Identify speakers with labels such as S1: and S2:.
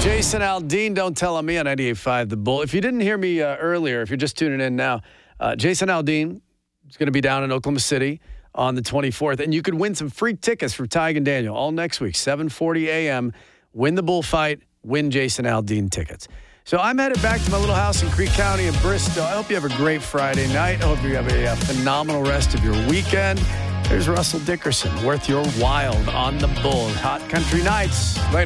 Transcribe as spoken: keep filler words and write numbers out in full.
S1: Jason Aldean, Don't Tell On Me on ninety-eight point five The Bull. If you didn't hear me uh, earlier, if you're just tuning in now, uh, Jason Aldean is going to be down in Oklahoma City on the twenty-fourth, and you could win some free tickets for Tig and Daniel all next week, seven forty a.m. Win the bullfight, win Jason Aldean tickets. So I'm headed back to my little house in Creek County in Bristol. I hope you have a great Friday night. I hope you have a, a phenomenal rest of your weekend. There's Russell Dickerson, worth your while on the Bull. Hot Country Nights. Later.